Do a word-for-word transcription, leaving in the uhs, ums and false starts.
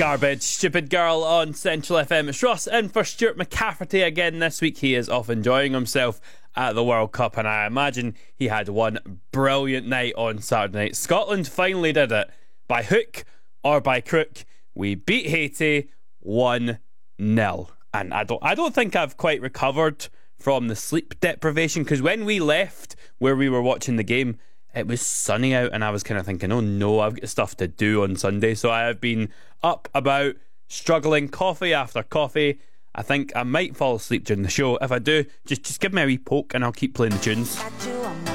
Garbage, Stupid Girl on Central F M. It's Ross in for Stuart McCafferty again this week. He is off enjoying himself at the World Cup, and I imagine he had one brilliant night on Saturday night. Scotland finally did it. By hook or by crook, we beat Haiti one nil. And I don't, I don't think I've quite recovered from the sleep deprivation, because when we left where we were watching the game, it was sunny out, and I was kind of thinking, oh no, I've got stuff to do on Sunday. So I have been up about, struggling, coffee after coffee. I think I might fall asleep during the show. If I do, just just give me a wee poke and I'll keep playing the tunes.